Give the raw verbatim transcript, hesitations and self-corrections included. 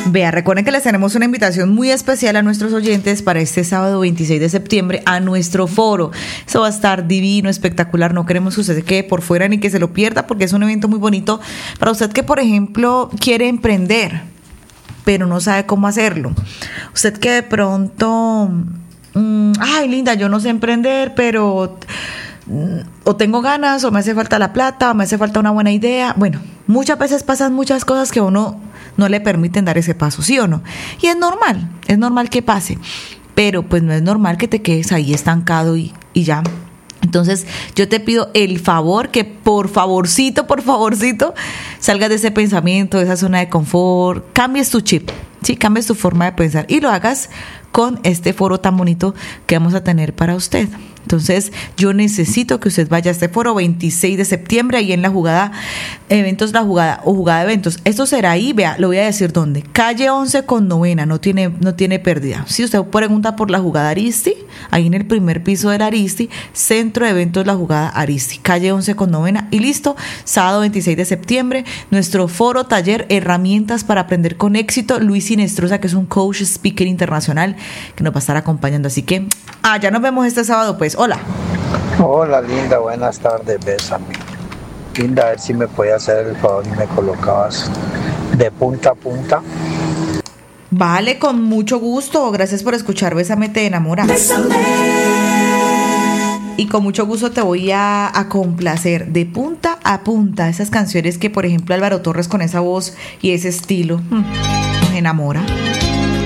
Vea, recuerden que les tenemos una invitación muy especial a nuestros oyentes para este sábado veintiséis de septiembre a nuestro foro. Eso va a estar divino, espectacular. No queremos que usted se quede por fuera ni que se lo pierda, porque es un evento muy bonito para usted que, por ejemplo, quiere emprender, pero no sabe cómo hacerlo. Usted que de pronto, mmm, ay, Linda, yo no sé emprender, pero o tengo ganas, o me hace falta la plata, o me hace falta una buena idea. Bueno, muchas veces pasan muchas cosas que a uno no le permiten dar ese paso, ¿sí o no? Y es normal, es normal que pase, pero pues no es normal que te quedes ahí estancado y, y ya. Entonces yo te pido el favor que por favorcito, por favorcito, salgas de ese pensamiento, de esa zona de confort, cambies tu chip, ¿sí? Cambies tu forma de pensar y lo hagas con este foro tan bonito que vamos a tener para usted. Entonces yo necesito que usted vaya a este foro veintiséis de septiembre, ahí en la jugada, eventos La Jugada o Jugada Eventos. Esto será ahí, vea, lo voy a decir dónde. Calle once con novena, no tiene, no tiene pérdida. Si usted pregunta por La Jugada Aristi, ahí en el primer piso del Aristi, Centro de Eventos La Jugada Aristi, calle once con novena y listo. Sábado veintiséis de septiembre, nuestro foro taller Herramientas para Aprender con Éxito. Luis Sinestrosa, que es un coach speaker internacional que nos va a estar acompañando. Así que, ah, ya nos vemos este sábado, pues. Hola. Hola, Linda, buenas tardes, bésame. Linda, a ver si me puede hacer el favor y me colocabas de punta a punta. Vale, con mucho gusto. Gracias por escuchar Bésame Te Enamora. Bésame. Y con mucho gusto te voy a, a complacer de punta a punta esas canciones que, por ejemplo, Álvaro Torres con esa voz y ese estilo mmm, nos enamora.